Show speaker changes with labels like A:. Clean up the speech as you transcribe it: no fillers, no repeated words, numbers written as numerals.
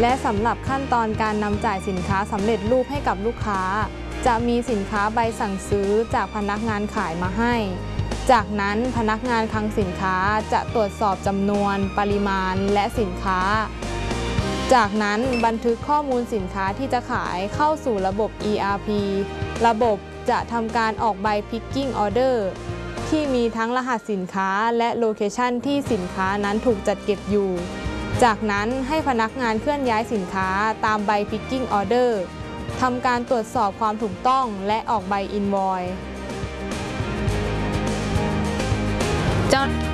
A: และสำหรับขั้นตอนการนำจ่ายสินค้าสำเร็จรูปให้กับลูกค้าจะมีสินค้าใบสั่งซื้อจากพนักงานขายมาให้จากนั้นพนักงานคลังสินค้าจะตรวจสอบจำนวนปริมาณและสินค้าจากนั้นบันทึกข้อมูลสินค้าที่จะขายเข้าสู่ระบบ ERP ระบบจะทำการออกใบ Picking Order ที่มีทั้งรหัสสินค้าและโลเคชันที่สินค้านั้นถูกจัดเก็บอยู่จากนั้นให้พนักงานเคลื่อนย้ายสินค้าตามใบ Picking Order ทำการตรวจสอบความถูกต้องและออกใบ Invoice